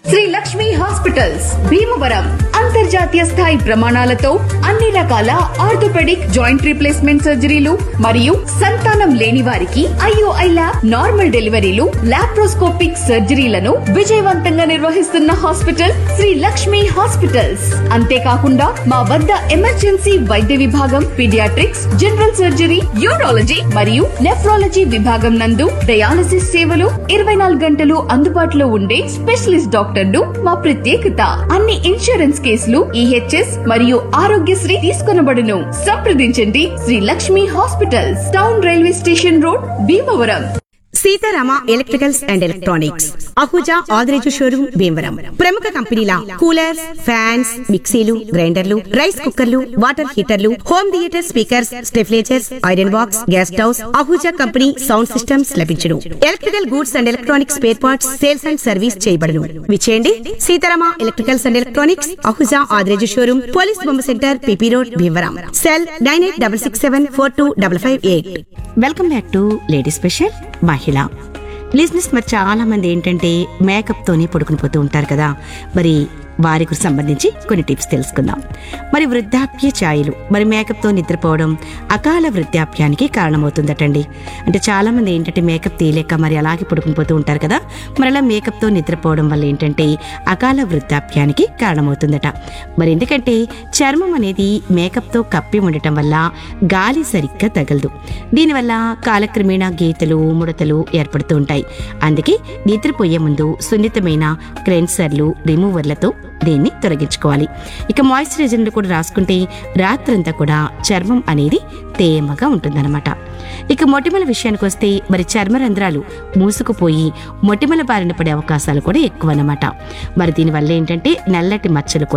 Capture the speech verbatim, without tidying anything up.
Shri Lakshmi hospitals Bhimavaram అంతర్జాతీయ స్థాయి ప్రమాణాలతో అన్ని రకాల ఆర్థోపెడిక్ జాయింట్ రీప్లేస్మెంట్ సర్జరీలు మరియు సంతానం లేని వారికి ఐఓఐ ల్యాబ్ నార్మల్ డెలివరీలు లాప్రోస్కోపిక్ సర్జరీలను విజయవంతంగా నిర్వహిస్తున్న హాస్పిటల్ శ్రీ లక్ష్మి హాస్పిటల్స్. అంతేకాకుండా మా వద్ద ఎమర్జెన్సీ వైద్య విభాగం, పీడియాట్రిక్స్, జనరల్ సర్జరీ, యూరాలజీ మరియు నెఫ్రాలజీ విభాగం నందు డయాలసిస్ సేవలు ఇరవై నాలుగు గంటలు అందుబాటులో ఉండే స్పెషలిస్ట్ డాక్టర్లు మా ప్రత్యేకత. అన్ని ఇన్సూరెన్స్ కేసులు ఈహెచ్ఎస్ మరియు ఆరోగ్యశ్రీ తీసుకొనబడును. సంప్రదించండి Shri Lakshmi hospitals, town railway station road, Bhimavaram. Sitarama electricals and electronics Ahuja Adireju showroom Bhimavaram. ప్రముఖ కంపెనీల కూలర్స్, ఫ్యాన్స్, మిక్సీలు, గ్రైండర్లు, రైస్ కుక్కర్లు, water హీటర్లు, home theatre speakers, స్టెఫ్లేజర్స్, iron box, gas stoves, Ahuja company sound systems లభించును. Electrical goods and electronics spare parts sales and service చేయబడును. విచేయండి Sitarama electricals and electronics Ahuja Adireju showroom, police బొమ్మ centre, PP road, Bhimavaram. Cell nine eight double six seven four two double five eight. Welcome back to lady special మహిళ లిజినెస్. మరి చాలా మంది ఏంటంటే makeup తోనే పడుకుని పోతూ ఉంటారు కదా. మరి వారికి సంబంధించి కొన్ని టిప్స్ తెలుసుకుందాం. మరి వృద్ధాప్య ఛాయలు, మరి మేకప్తో నిద్రపోవడం అకాల వృద్ధాప్యానికి కారణమవుతుందటండి. అంటే చాలా మంది ఏంటంటే మేకప్ తీయలేక మరి అలాగే పడుకుని పోతూ ఉంటారు కదా. మరి అలా మేకప్తో నిద్రపోవడం వల్ల ఏంటంటే అకాల వృద్ధాప్యానికి కారణమవుతుందట. మరి ఎందుకంటే చర్మం అనేది మేకప్తో కప్పి ఉండటం వల్ల గాలి సరిగ్గా తగలదు. దీనివల్ల కాలక్రమేణా గీతలు, ముడతలు ఏర్పడుతూ ఉంటాయి. అందుకే నిద్రపోయే ముందు సున్నితమైన క్లెన్సర్లు, రిమూవర్లతో దీన్ని తొలగించుకోవాలి. ఇక మాయిశ్చరైజర్లు కూడా రాసుకుంటే రాత్రంతా కూడా చర్మం అనేది తేమగా ఉంటుందన్నమాట. ఇక మొటిమల విషయానికి వస్తే మరి చర్మరంధ్రాలు మూసుకుపోయి మొటిమల బారిన పడే అవకాశాలు కూడా ఎక్కువ అన్నమాట. మరి దీనివల్ల ఏంటంటే నల్లటి మచ్చలు